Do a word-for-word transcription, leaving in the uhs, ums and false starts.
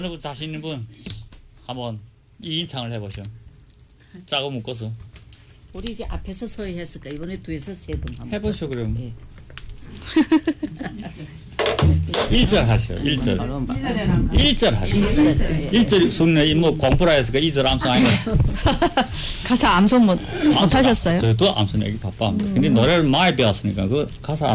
어느 분 자신 있는 분 한번 이인창을 해보시오. 짜고 묶어서. 우리 이제 앞에서 서희 했을까 이번에 뒤에서 세 분 한번 해보시오 그럼. 예. 일 절 하시오. 일 절. 일 절 하시오. 일 절 수는 뭐 공부라 해서 이 절 암송 아니에요. 가사 암송 못, 못 하셨어요? 저도 암송 얘기 바빠합니다. 근데 노래를 많이 배웠으니까 그 가사